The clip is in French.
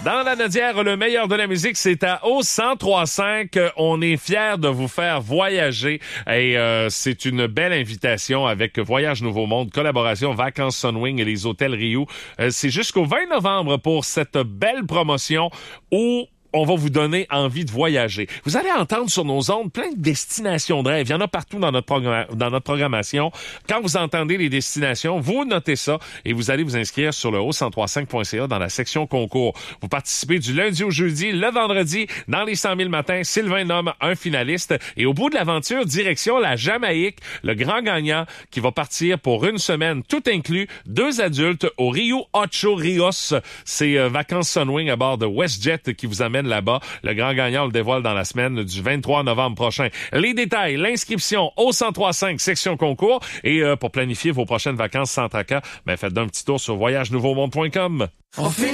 Dans la Nodière, le meilleur de la musique, c'est à O1035. On est fiers de vous faire voyager et c'est une belle invitation avec Voyage Nouveau Monde, collaboration Vacances Sunwing et les hôtels Rio. C'est jusqu'au 20 novembre pour cette belle promotion où on va vous donner envie de voyager. Vous allez entendre sur nos ondes plein de destinations de rêve. Il y en a partout dans notre programmation. Quand vous entendez les destinations, vous notez ça et vous allez vous inscrire sur le o1035.ca dans la section concours. Vous participez du lundi au jeudi, le vendredi, dans les 100 000 matins. Sylvain nomme un finaliste. Et au bout de l'aventure, direction la Jamaïque, le grand gagnant qui va partir pour une semaine, tout inclus, 2 adultes au Rio Ocho Rios. C'est Vacances Sunwing à bord de WestJet qui vous amène là-bas. Le grand gagnant, on le dévoile dans la semaine du 23 novembre prochain. Les détails, l'inscription au 1035 section concours et pour planifier vos prochaines vacances sans tracas, faites un petit tour sur voyagenouveaumonde.com.